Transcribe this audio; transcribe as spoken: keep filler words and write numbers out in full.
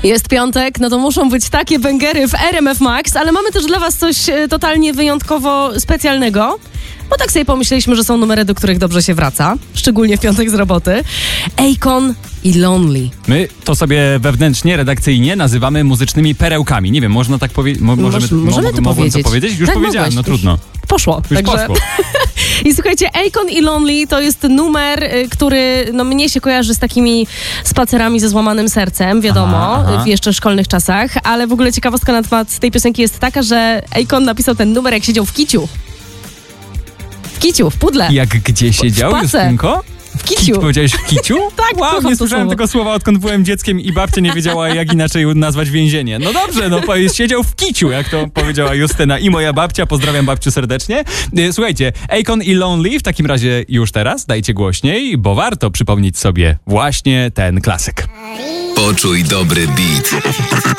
Jest piątek, no to muszą być takie bęgery w R M F Max, ale mamy też dla was coś e, totalnie wyjątkowo specjalnego, bo tak sobie pomyśleliśmy, że są numery, do których dobrze się wraca, szczególnie w piątek z roboty. Akon i Lonely. My to sobie wewnętrznie, redakcyjnie nazywamy muzycznymi perełkami. Nie wiem, można tak powiedzieć? Mo- możemy Moż, możemy mo- to mogłem powiedzieć. to powiedzieć? Już tak, powiedziałem, mogłeś, no trudno. Już poszło. Już także... poszło. I słuchajcie, Akon i Lonely to jest numer, który no, mnie się kojarzy z takimi spacerami ze złamanym sercem, wiadomo, Aha, aha. w jeszcze szkolnych czasach, ale w ogóle ciekawostka na temat tej piosenki jest taka, że Akon napisał ten numer, jak siedział w kiciu. W kiciu, w pudle. Jak gdzie siedział, pace. Justynko? W kiciu. Powiedziałeś w kiciu? Tak, wow, kocham nie to słyszałem słowo. tego słowa, odkąd byłem dzieckiem i babcia nie wiedziała, jak inaczej nazwać więzienie. No dobrze, no siedział w kiciu, jak to powiedziała Justyna i moja babcia. Pozdrawiam babciu serdecznie. Słuchajcie, Akon i Lonely w takim razie już teraz dajcie głośniej, bo warto przypomnieć sobie właśnie ten klasyk. Poczuj dobry beat.